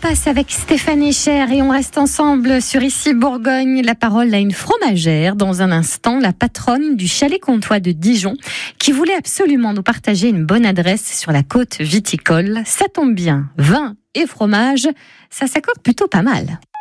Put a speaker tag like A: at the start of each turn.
A: passe avec Stéphane Echer et on reste ensemble sur Ici Bourgogne. La parole à une fromagère. Dans un instant, la patronne du Chalet Comtois de Dijon qui voulait absolument nous partager une bonne adresse sur la côte viticole. Ça tombe bien, vin et fromage, ça s'accorde plutôt pas mal.